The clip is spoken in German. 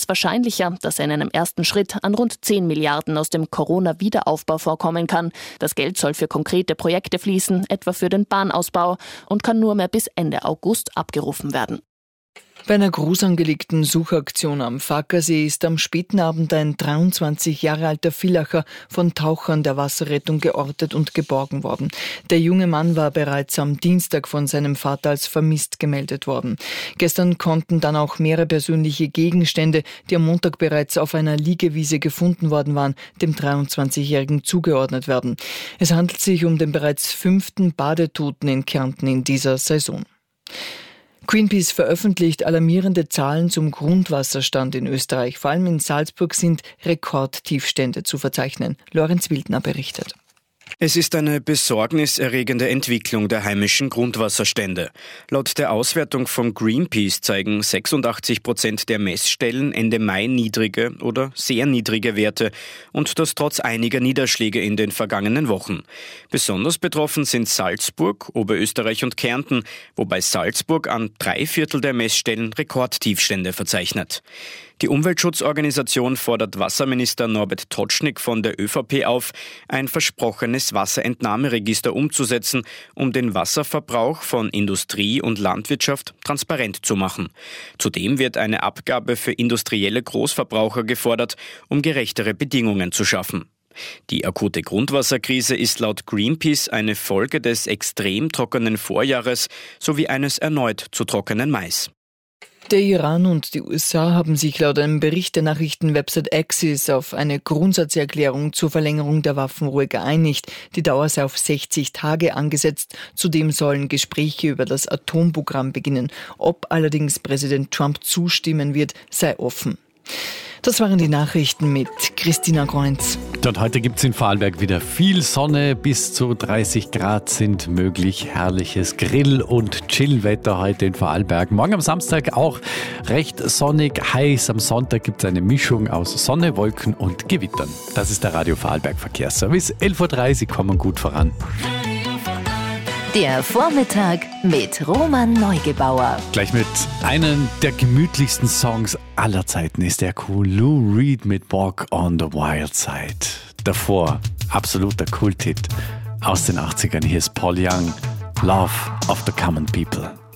es wahrscheinlicher, dass er in einem ersten Schritt an rund 10 Milliarden aus dem Corona-Wiederaufbaufonds kommen kann. Das Geld soll für konkrete Projekte fließen, etwa für den Bahnausbau, und kann nur mehr bis Ende August abgerufen werden. Bei einer groß angelegten Suchaktion am Fackersee ist am späten Abend ein 23 Jahre alter Villacher von Tauchern der Wasserrettung geortet und geborgen worden. Der junge Mann war bereits am Dienstag von seinem Vater als vermisst gemeldet worden. Gestern konnten dann auch mehrere persönliche Gegenstände, die am Montag bereits auf einer Liegewiese gefunden worden waren, dem 23-Jährigen zugeordnet werden. Es handelt sich um den bereits 5. Badetoten in Kärnten in dieser Saison. Greenpeace veröffentlicht alarmierende Zahlen zum Grundwasserstand in Österreich. Vor allem in Salzburg sind Rekordtiefstände zu verzeichnen. Lorenz Wildner berichtet. Es ist eine besorgniserregende Entwicklung der heimischen Grundwasserstände. Laut der Auswertung von Greenpeace zeigen 86% der Messstellen Ende Mai niedrige oder sehr niedrige Werte, und das trotz einiger Niederschläge in den vergangenen Wochen. Besonders betroffen sind Salzburg, Oberösterreich und Kärnten, wobei Salzburg an 3/4 der Messstellen Rekordtiefstände verzeichnet. Die Umweltschutzorganisation fordert Wasserminister Norbert Totschnig von der ÖVP auf, ein versprochenes Wasserentnahmeregister umzusetzen, um den Wasserverbrauch von Industrie und Landwirtschaft transparent zu machen. Zudem wird eine Abgabe für industrielle Großverbraucher gefordert, um gerechtere Bedingungen zu schaffen. Die akute Grundwasserkrise ist laut Greenpeace eine Folge des extrem trockenen Vorjahres sowie eines erneut zu trockenen Mais. Der Iran und die USA haben sich laut einem Bericht der Nachrichtenwebsite Axios auf eine Grundsatzerklärung zur Verlängerung der Waffenruhe geeinigt. Die Dauer sei auf 60 Tage angesetzt. Zudem sollen Gespräche über das Atomprogramm beginnen. Ob allerdings Präsident Trump zustimmen wird, sei offen. Das waren die Nachrichten mit Christina Kreunz. Und heute gibt es in Vorarlberg wieder viel Sonne, bis zu 30 Grad sind möglich. Herrliches Grill- und Chillwetter heute in Vorarlberg. Morgen am Samstag auch recht sonnig, heiß. Am Sonntag gibt es eine Mischung aus Sonne, Wolken und Gewittern. Das ist der Radio Vorarlberg Verkehrsservice. 11.30 Uhr kommen gut voran. Der Vormittag mit Roman Neugebauer. Gleich mit einem der gemütlichsten Songs aller Zeiten ist der cool Lou Reed mit Walk on the Wild Side. Davor absoluter Kulthit aus den 80ern. Hier ist Paul Young, Love of the Common People.